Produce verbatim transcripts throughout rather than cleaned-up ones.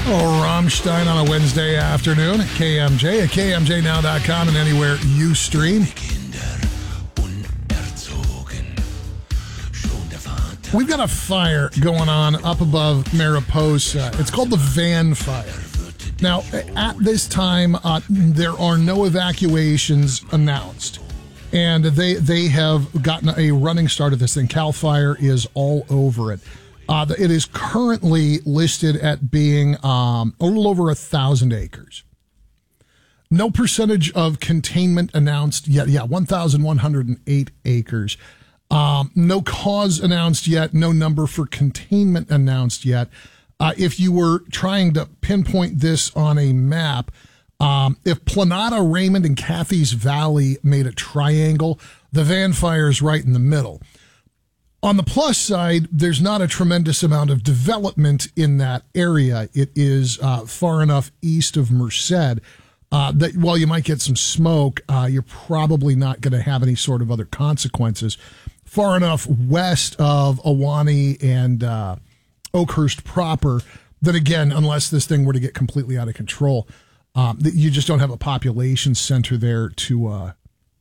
Oh, Rammstein on a Wednesday afternoon at K M J, at K M J now dot com and anywhere you stream. We've got a fire going on up above Mariposa. It's called the Van Fire. Now, at this time, uh, there are no evacuations announced. And they they have gotten a running start of this thing. CAL FIRE is all over it. Uh, it is currently listed at being um, a little over a thousand acres. No percentage of containment announced yet. Yeah, one thousand one hundred eight acres. Um, no cause announced yet. No number for containment announced yet. Uh, if you were trying to pinpoint this on a map, um, if Planada, Raymond, and Cathy's Valley made a triangle, the Van Fire is right in the middle. On the plus side, there's not a tremendous amount of development in that area. It is uh, far enough east of Merced uh, that while you might get some smoke, uh, you're probably not going to have any sort of other consequences. Far enough west of Ahwahnee and uh, Oakhurst proper that, again, unless this thing were to get completely out of control, um, that you just don't have a population center there to uh,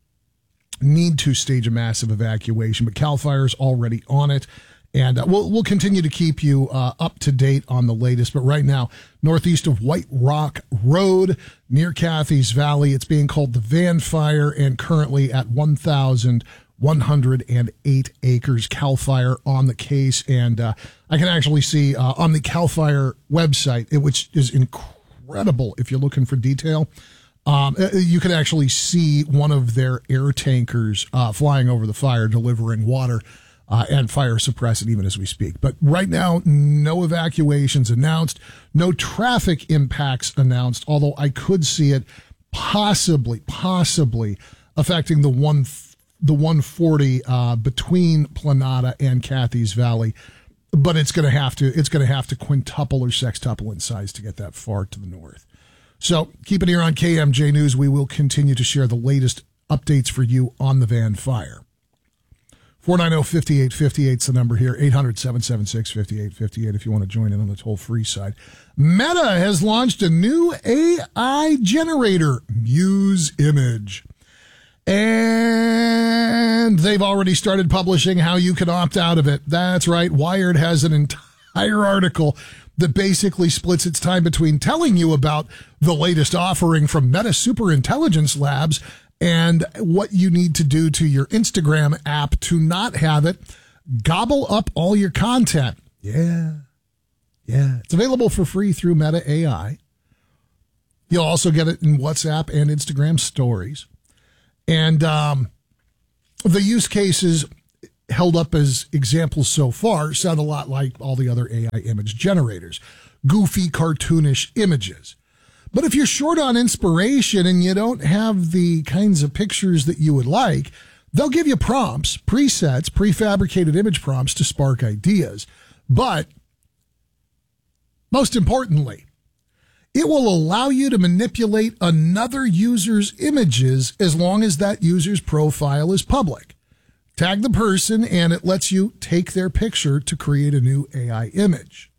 need to stage a massive evacuation. But CAL FIRE is already on it, and uh, we'll we'll continue to keep you uh, up to date on the latest. But right now, northeast of White Rock Road near Cathy's Valley, it's being called the Van Fire, and currently at one thousand one hundred eight acres. CAL FIRE on the case, and uh, I can actually see uh, on the CAL FIRE website, which is incredible if you're looking for detail. Um, you can actually see one of their air tankers uh, flying over the fire, delivering water uh, and fire suppressant even as we speak. But right now, no evacuations announced, no traffic impacts announced, although I could see it possibly, possibly affecting the one the one forty uh, between Planada and Cathy's Valley. But it's going to have to it's going to have to quintuple or sextuple in size to get that far to the north. So keep it here on K M J News. We will continue to share the latest updates for you on the Van Fire. four nine zero, five eight five eight is the number here. eight hundred, seven seven six, five eight five eight if you want to join in on the toll-free side. Meta has launched a new A I generator, Muse Image. And they've already started publishing how you can opt out of it. That's right. Wired has an entire article that basically splits its time between telling you about the latest offering from Meta Superintelligence Labs and what you need to do to your Instagram app to not have it gobble up all your content. Yeah. Yeah. It's available for free through Meta A I. You'll also get it in WhatsApp and Instagram stories. And um, the use cases held up as examples so far sound a lot like all the other A I image generators. Goofy, cartoonish images. But if you're short on inspiration and you don't have the kinds of pictures that you would like, they'll give you prompts, presets, prefabricated image prompts to spark ideas. But most importantly, it will allow you to manipulate another user's images as long as that user's profile is public. Tag the person, and it lets you take their picture to create a new A I image.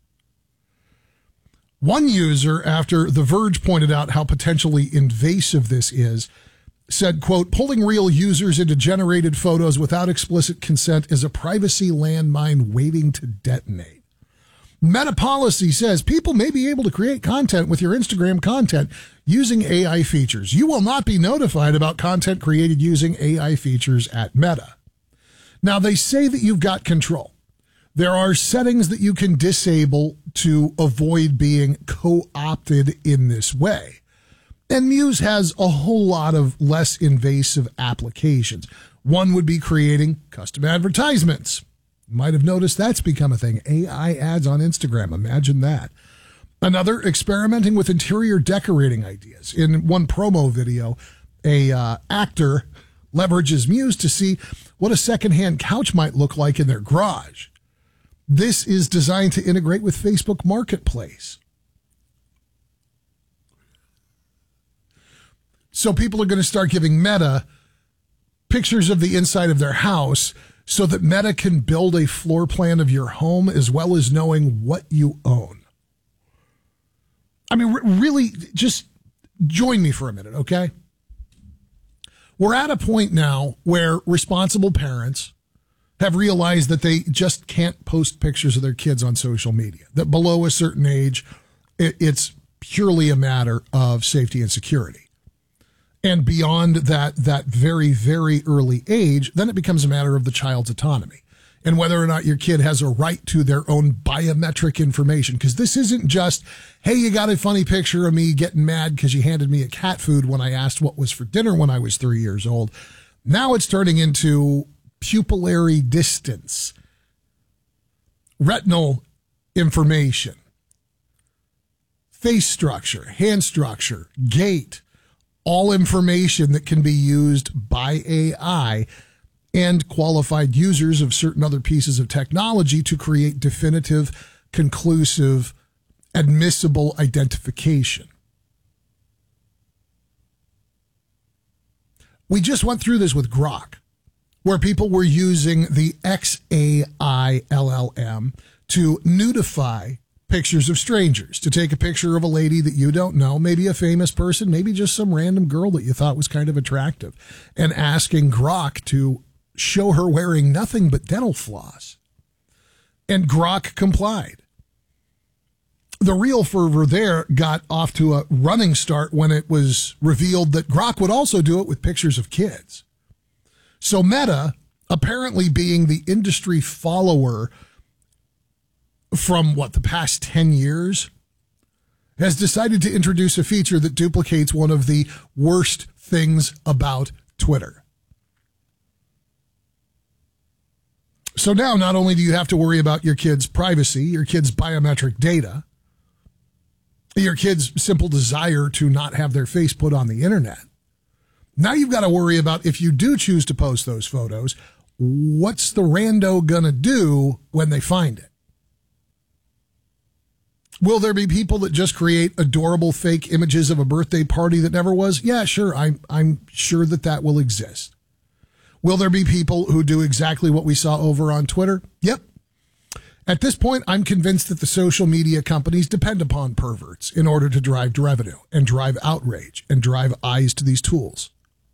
One user, after The Verge pointed out how potentially invasive this is, said, quote, pulling real users into generated photos without explicit consent is a privacy landmine waiting to detonate. Meta policy says people may be able to create content with your Instagram content using A I features. You will not be notified about content created using A I features at Meta. Now, they say that you've got control. There are settings that you can disable to avoid being co-opted in this way. And Muse has a whole lot of less invasive applications. One would be creating custom advertisements. You might have noticed that's become a thing. A I ads on Instagram. Imagine that. Another, experimenting with interior decorating ideas. In one promo video, a uh, actor leverages Muse to see what a secondhand couch might look like in their garage. This is designed to integrate with Facebook Marketplace. So people are going to start giving Meta pictures of the inside of their house so that Meta can build a floor plan of your home as well as knowing what you own. I mean, really, just join me for a minute, okay? We're at a point now where responsible parents have realized that they just can't post pictures of their kids on social media, that below a certain age, it's purely a matter of safety and security. And beyond that, that very, very early age, then it becomes a matter of the child's autonomy and whether or not your kid has a right to their own biometric information. Because this isn't just, hey, you got a funny picture of me getting mad because you handed me a cat food when I asked what was for dinner when I was three years old. Now it's turning into pupillary distance, retinal information, face structure, hand structure, gait, all information that can be used by A I and qualified users of certain other pieces of technology to create definitive, conclusive, admissible identification. We just went through this with Grok, where people were using the X A I L L M to nudify pictures of strangers, to take a picture of a lady that you don't know, maybe a famous person, maybe just some random girl that you thought was kind of attractive, and asking Grok to show her wearing nothing but dental floss. And Grok complied. The real fervor there got off to a running start when it was revealed that Grok would also do it with pictures of kids. So Meta, apparently being the industry follower from what, the past ten years, has decided to introduce a feature that duplicates one of the worst things about Twitter. So now not only do you have to worry about your kid's privacy, your kid's biometric data, your kid's simple desire to not have their face put on the internet, now you've got to worry about, if you do choose to post those photos, what's the rando going to do when they find it? Will there be people that just create adorable fake images of a birthday party that never was? Yeah, sure. I'm, I'm sure that that will exist. Will there be people who do exactly what we saw over on Twitter? Yep. At this point, I'm convinced that the social media companies depend upon perverts in order to drive revenue and drive outrage and drive eyes to these tools.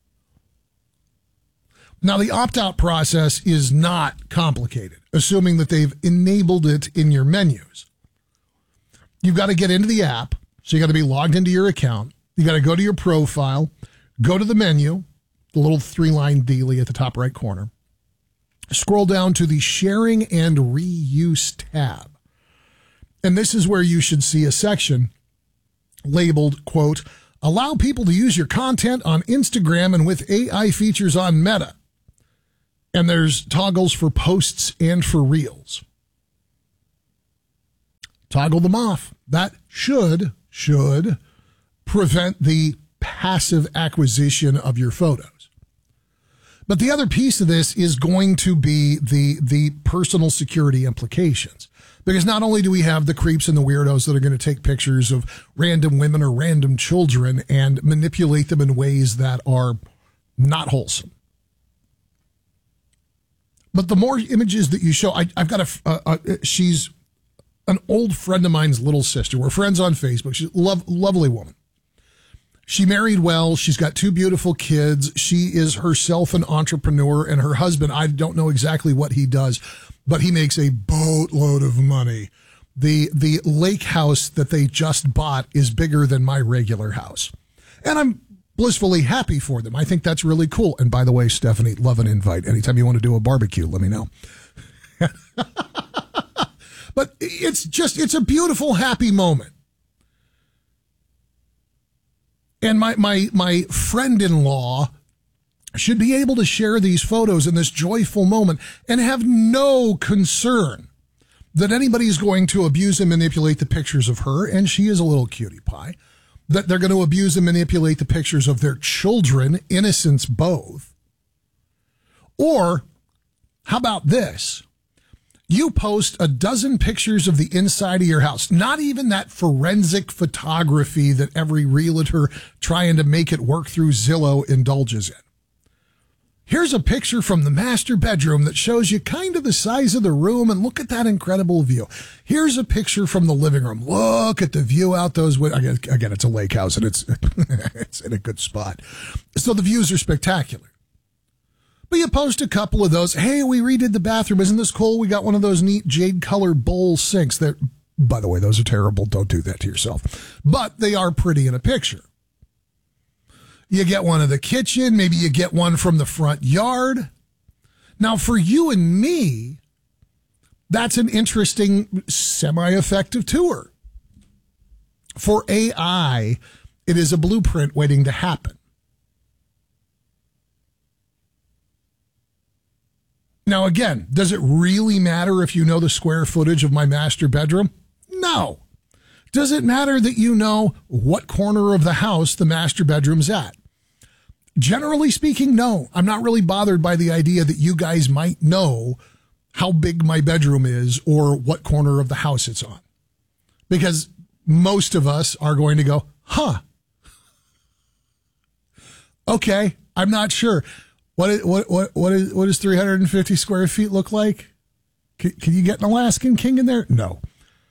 Now, the opt-out process is not complicated, assuming that they've enabled it in your menus. You've got to get into the app, so you got to be logged into your account. You got to go to your profile, go to the menu, the little three-line dealie at the top right corner. Scroll down to the Sharing and Reuse tab. And this is where you should see a section labeled, quote, allow people to use your content on Instagram and with A I features on Meta. And there's toggles for posts and for reels. Toggle them off. That should, should prevent the passive acquisition of your photos. But the other piece of this is going to be the, the personal security implications. Because not only do we have the creeps and the weirdos that are going to take pictures of random women or random children and manipulate them in ways that are not wholesome. But the more images that you show, I, I've got a, a, a, she's an old friend of mine's little sister. We're friends on Facebook. She's a lov- lovely woman. She married well. She's got two beautiful kids. She is herself an entrepreneur, and her husband, I don't know exactly what he does, but he makes a boatload of money. The, the lake house that they just bought is bigger than my regular house. And I'm blissfully happy for them. I think that's really cool. And by the way, Stephanie, love an invite. Anytime you want to do a barbecue, let me know. But it's just, it's a beautiful, happy moment. And my, my, my friend-in-law should be able to share these photos in this joyful moment and have no concern that anybody's going to abuse and manipulate the pictures of her, and she is a little cutie pie, that they're going to abuse and manipulate the pictures of their children, innocents both. Or, how about this? You post a dozen pictures of the inside of your house, not even that forensic photography that every realtor trying to make it work through Zillow indulges in. Here's a picture from the master bedroom that shows you kind of the size of the room, and look at that incredible view. Here's a picture from the living room. Look at the view out those windows. Again, again, it's a lake house, and it's it's in a good spot. So the views are spectacular. But you post a couple of those. Hey, we redid the bathroom. Isn't this cool? We got one of those neat jade color bowl sinks that, by the way, those are terrible. Don't do that to yourself. But they are pretty in a picture. You get one of the kitchen. Maybe you get one from the front yard. Now, for you and me, that's an interesting, semi-effective tour. For A I, it is a blueprint waiting to happen. Now, again, does it really matter if you know the square footage of my master bedroom? No. Does it matter that you know what corner of the house the master bedroom's at? Generally speaking, no. I'm not really bothered by the idea that you guys might know how big my bedroom is or what corner of the house it's on. Because most of us are going to go, huh, okay, I'm not sure. What is, what, what, what, is, what does three hundred fifty square feet look like? Can, can you get an Alaskan king in there? No.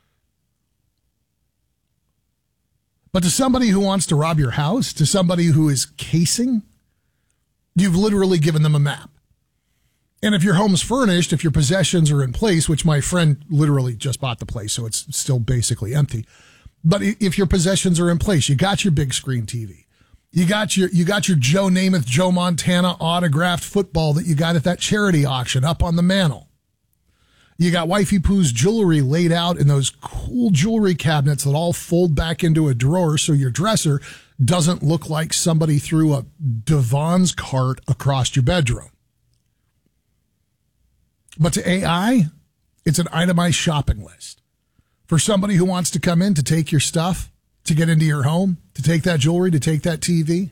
But to somebody who wants to rob your house, to somebody who is casing, you've literally given them a map. And if your home's furnished, if your possessions are in place, which my friend literally just bought the place, so it's still basically empty. But if your possessions are in place, you got your big screen T V. You got your you got your Joe Namath, Joe Montana autographed football that you got at that charity auction up on the mantle. You got Wifey Pooh's jewelry laid out in those cool jewelry cabinets that all fold back into a drawer so your dresser doesn't look like somebody threw a Devon's cart across your bedroom. But to A I, it's an itemized shopping list. For somebody who wants to come in to take your stuff, to get into your home, to take that jewelry, to take that T V.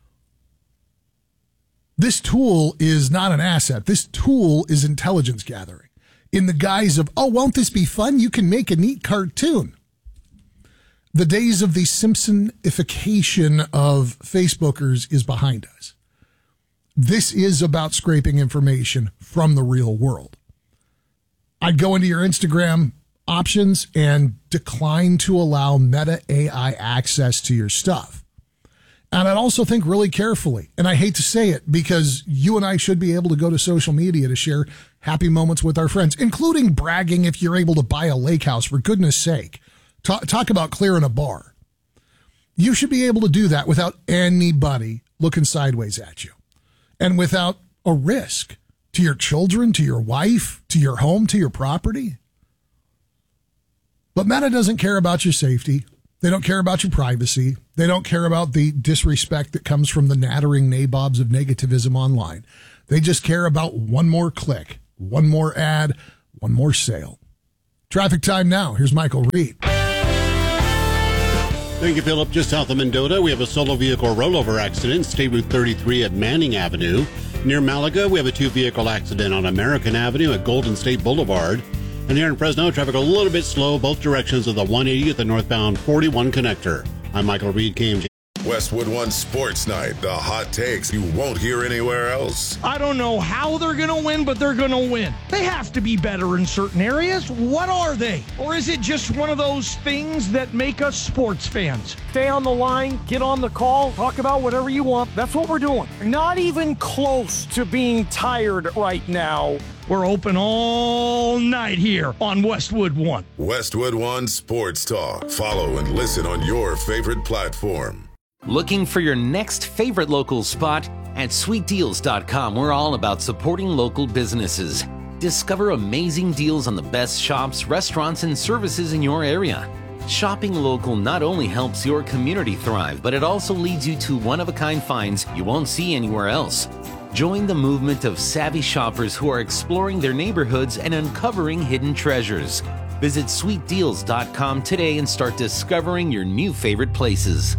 This tool is not an asset. This tool is intelligence gathering in the guise of, oh, won't this be fun? You can make a neat cartoon. The days of the Simpsonification of Facebookers is behind us. This is about scraping information from the real world. I'd go into your Instagram options and decline to allow Meta A I access to your stuff. And I'd also think really carefully, and I hate to say it because you and I should be able to go to social media to share happy moments with our friends, including bragging if you're able to buy a lake house, for goodness sake. Talk, talk about clearing a bar. You should be able to do that without anybody looking sideways at you and without a risk to your children, to your wife, to your home, to your property. But Meta doesn't care about your safety. They don't care about your privacy. They don't care about the disrespect that comes from the nattering nabobs of negativism online. They just care about one more click, one more ad, one more sale. Traffic time now. Here's Michael Reed. Thank you, Philip. Just south of Mendota, we have a solo vehicle rollover accident, State Route thirty-three at Manning Avenue. Near Malaga, we have a two-vehicle accident on American Avenue at Golden State Boulevard. And here in Fresno, traffic a little bit slow, both directions of the one eighty at the northbound forty-one connector. I'm Michael Reed, K M J. Westwood One Sports Night, the hot takes you won't hear anywhere else. I don't know how they're going to win, but they're going to win. They have to be better in certain areas. What are they? Or is it just one of those things that make us sports fans? Stay on the line, get on the call, talk about whatever you want. That's what we're doing. Not even close to being tired right now. We're open all night here on Westwood One. Westwood One Sports Talk. Follow and listen on your favorite platform. Looking for your next favorite local spot? At sweet deals dot com, we're all about supporting local businesses. Discover amazing deals on the best shops, restaurants, and services in your area. Shopping local not only helps your community thrive, but it also leads you to one-of-a-kind finds you won't see anywhere else. Join the movement of savvy shoppers who are exploring their neighborhoods and uncovering hidden treasures. Visit sweet deals dot com today and start discovering your new favorite places.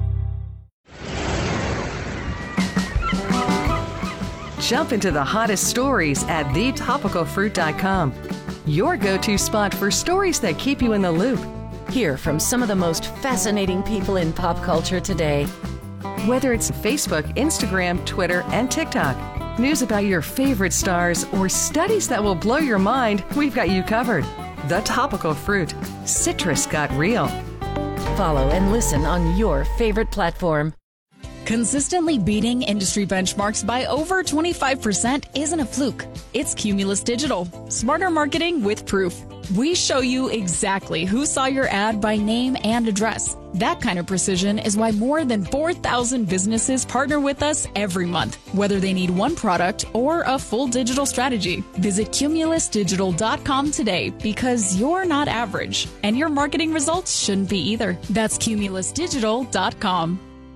Jump into the hottest stories at the topical fruit dot com. Your go-to spot for stories that keep you in the loop. Hear from some of the most fascinating people in pop culture today. Whether it's Facebook, Instagram, Twitter, and TikTok. News about your favorite stars or studies that will blow your mind, we've got you covered. The Topical Fruit. Citrus got real. Follow and listen on your favorite platform. Consistently beating industry benchmarks by over twenty-five percent isn't a fluke. It's Cumulus Digital. Smarter marketing with proof. We show you exactly who saw your ad by name and address. That kind of precision is why more than four thousand businesses partner with us every month, whether they need one product or a full digital strategy. Visit cumulus digital dot com today because you're not average, and your marketing results shouldn't be either. That's cumulus digital dot com.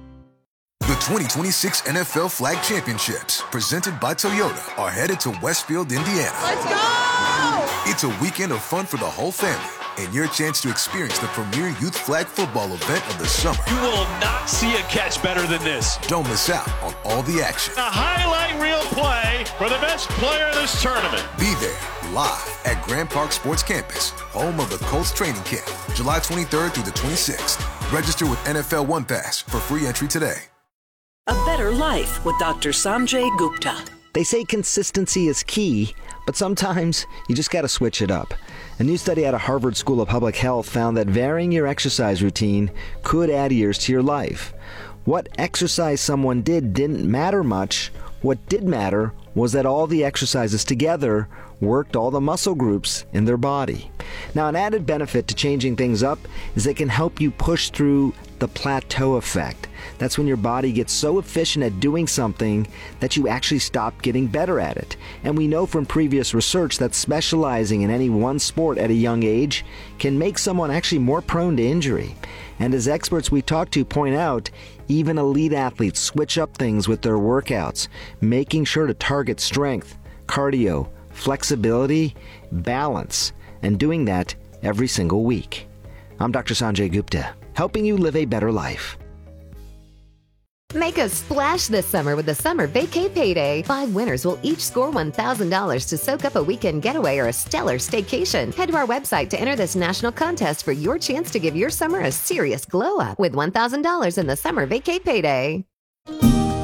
The twenty twenty-six N F L Flag Championships, presented by Toyota, are headed to Westfield, Indiana. Let's go! It's a weekend of fun for the whole family and your chance to experience the premier youth flag football event of the summer. You will not see a catch better than this. Don't miss out on all the action. A highlight reel play for the best player in this tournament. Be there live at Grand Park Sports Campus, home of the Colts training camp, July twenty-third through the twenty-sixth. Register with N F L One Pass for free entry today. A Better Life with Doctor Sanjay Gupta. They say consistency is key, but sometimes you just got to switch it up. A new study out of Harvard School of Public Health found that varying your exercise routine could add years to your life. What exercise someone did didn't matter much. What did matter was that all the exercises together worked all the muscle groups in their body. Now, an added benefit to changing things up is they can help you push through the plateau effect. That's when your body gets so efficient at doing something that you actually stop getting better at it. And we know from previous research that specializing in any one sport at a young age can make someone actually more prone to injury. And as experts we talk to point out, even elite athletes switch up things with their workouts, making sure to target strength, cardio, flexibility, balance, and doing that every single week. I'm Doctor Sanjay Gupta, helping you live a better life. Make a splash this summer with the Summer Vacay Payday. Five winners will each score one thousand dollars to soak up a weekend getaway or a stellar staycation. Head to our website to enter this national contest for your chance to give your summer a serious glow up with one thousand dollars in the Summer Vacay Payday.